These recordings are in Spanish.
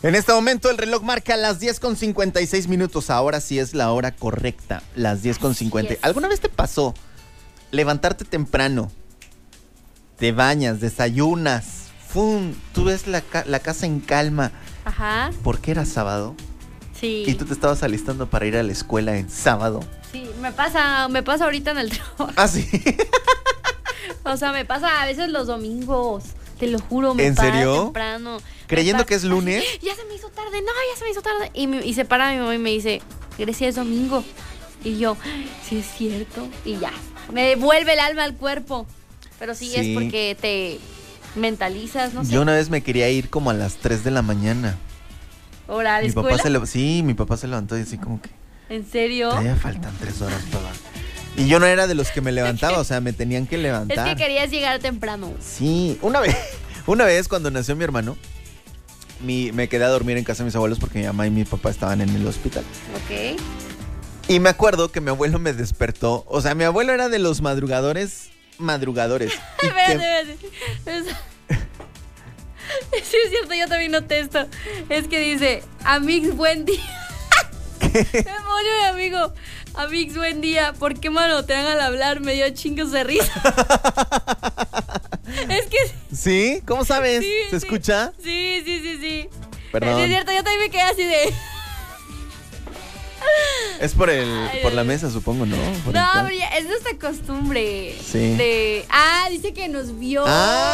En este momento el reloj marca las 10:56. Ahora sí es la hora correcta, las 10:50. ¿Alguna vez te pasó levantarte temprano, te bañas, desayunas, ¡fum! Tú ves la casa en calma? Ajá. ¿Por qué era sábado? Sí. Y tú te estabas alistando para ir a la escuela en sábado. Sí, me pasa ahorita en el trabajo. ¿Ah, sí? O sea, me pasa a veces los domingos. Te lo juro, me ¿En para serio? temprano. ¿Creyendo que es lunes? Ya se me hizo tarde, ya se me hizo tarde. Y se para mi mamá y me dice, Grecia, es domingo. Y yo, sí es cierto. Y ya, me devuelve el alma al cuerpo. Pero sí. Es porque te mentalizas, no sé. Yo una vez me quería ir como a las 3 de la mañana. ¿Hora de escuela? Mi papá se levantó y así como que... ¿En serio? Todavía faltan 3 horas, papá. Y yo no era de los que me levantaba, o sea, me tenían que levantar. Es que querías llegar temprano. Sí, una vez cuando nació mi hermano, me quedé a dormir en casa de mis abuelos porque mi mamá y mi papá estaban en el hospital. Ok. Y me acuerdo que mi abuelo me despertó. O sea, mi abuelo era de los madrugadores. Espérate. Sí, es cierto, yo también noté esto. Es que dice, Amix, buen día. Me pone mi amigo, Amix, buen día. ¿Por qué manotean al hablar? Me dio chingos de risa. Es que... ¿Sí? ¿Cómo sabes? Sí, ¿Se escucha? Sí. Perdón. Es cierto, yo también me quedé así de... Es por la mesa, supongo, ¿no? No, pero ya, es nuestra costumbre. Sí. Dice que nos vio.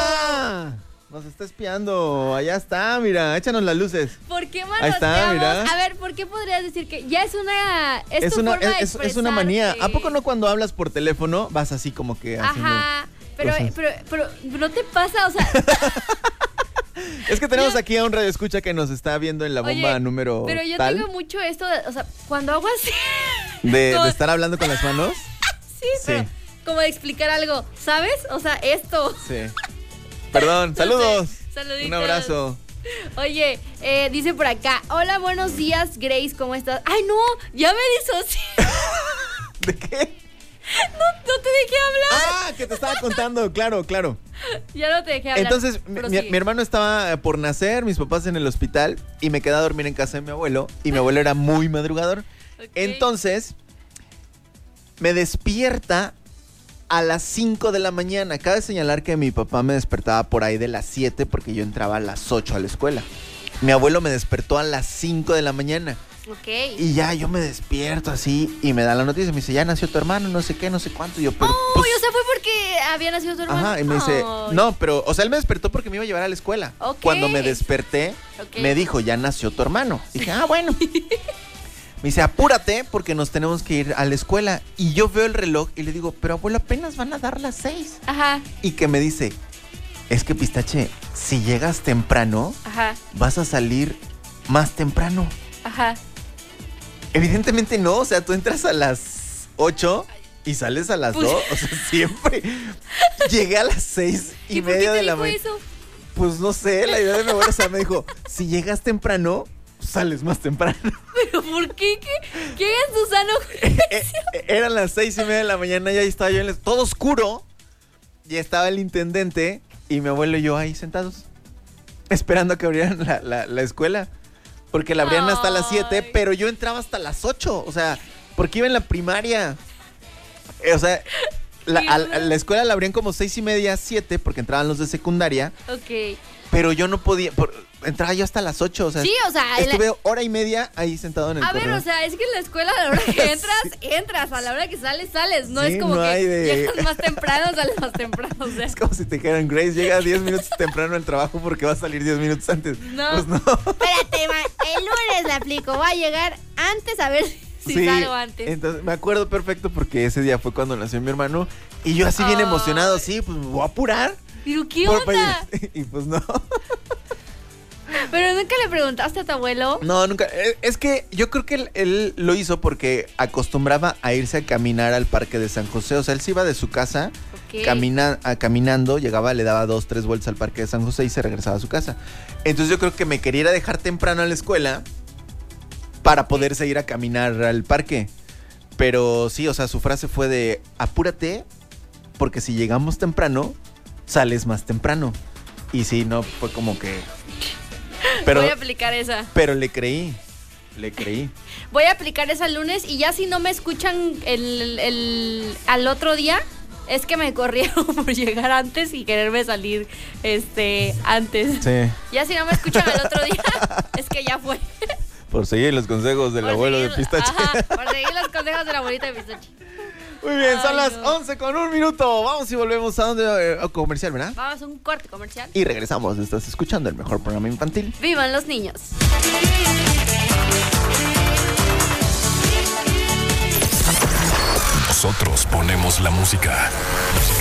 Nos está espiando. Allá está, mira, échanos las luces. ¿Por qué manoteamos? Ahí está, mira. A ver, ¿por qué podrías decir que ya es una... Es una manía. ¿A poco no cuando hablas por teléfono vas así como que haciendo... Ajá, pero no te pasa, o sea... Es que tenemos aquí a un radioescucha que nos está viendo en la bomba número pero yo tal. tengo mucho esto de, o sea, cuando hago así... ¿De estar hablando con las manos? Sí, pero como de explicar algo, ¿sabes? O sea, esto... Sí. Perdón, saludos. Saluditos. Un abrazo. Oye, dice por acá, hola, buenos días, Grace, ¿cómo estás? Ay, no, ya me disocié. ¿De qué? No te dejé hablar. Que te estaba contando, claro. Ya no te dejé hablar. Entonces, mi hermano estaba por nacer, mis papás en el hospital, y me quedé a dormir en casa de mi abuelo, y mi abuelo era muy madrugador. Okay. Entonces, me despierta a las 5 de la mañana. Cabe señalar que mi papá me despertaba por ahí de las 7 porque yo entraba a las 8 a la escuela. Mi abuelo me despertó a las 5 de la mañana. Ok. Y ya yo me despierto así y me da la noticia. Me dice, ya nació tu hermano, no sé qué, no sé cuánto. Y yo, pero... o sea, fue porque había nacido tu hermano. Ajá, y me dice, no, pero, o sea, él me despertó porque me iba a llevar a la escuela. Ok. Cuando me desperté, me dijo, ya nació tu hermano. Dije, bueno. Me dice, apúrate porque nos tenemos que ir a la escuela. Y yo veo el reloj y le digo, pero abuelo, apenas van a dar las 6. Ajá. Y que me dice, es que Pistache, si llegas temprano, vas a salir más temprano. Ajá. Evidentemente no, o sea, tú entras a las 8 y sales a las 2, o sea, siempre. Llegué a las 6:30 de la mañana. Eso? Pues no sé, la idea de mi abuela, o sea, me dijo, si llegas temprano, sales más temprano. ¿Pero por qué? ¿Qué es tu sano juicio? Eran las 6:30 de la mañana y ahí estaba yo, todo oscuro, y estaba el intendente y mi abuelo y yo ahí sentados, esperando a que abrieran la escuela. Porque la abrían hasta las 7, pero yo entraba hasta las 8. O sea, porque iba en la primaria. O sea, la escuela la abrían como 6:30, 7, porque entraban los de secundaria. Ok. Pero yo no podía, entraba yo hasta las 8. O sea, sí, o sea, estuve hora y media ahí sentado en el corredor. A ver, o sea, es que en la escuela a la hora que entras. A la hora que sales. No sí, es como no que llegas más temprano, sales más temprano. O sea. Es como si te dijeran, Grace, llega 10 minutos temprano al trabajo porque va a salir 10 minutos antes. No. Pues no. Espérate, el lunes le aplico. Voy a llegar antes a ver si salgo antes. Entonces, me acuerdo perfecto porque ese día fue cuando nació mi hermano. Y yo así bien emocionado, sí, pues me voy a apurar. ¿Pero qué onda? Y pues no. ¿Pero nunca le preguntaste a tu abuelo? No, nunca. Es que yo creo que él lo hizo porque acostumbraba a irse a caminar al parque de San José. O sea, él se iba de su casa caminando, llegaba, le daba 2, 3 vueltas al parque de San José y se regresaba a su casa. Entonces yo creo que me quería ir a dejar temprano a la escuela para poderse ir a caminar al parque. Pero sí, o sea, su frase fue de apúrate porque si llegamos temprano, sales más temprano. Y sí, no, fue como que... Voy a aplicar esa. Pero le creí. Voy a aplicar esa el lunes y ya si no me escuchan al otro día, es que me corrieron por llegar antes y quererme salir antes. Sí. Ya si no me escuchan al otro día, es que ya fue. Por seguir los consejos del abuelo de Pistache. Ajá, por seguir los consejos de la abuelita de Pistache. Muy bien, son las 11:01. Vamos y volvemos a donde a comercial, ¿verdad? Vamos a un corte comercial. Y regresamos. Estás escuchando el mejor programa infantil. ¡Vivan los niños! Nosotros ponemos la música.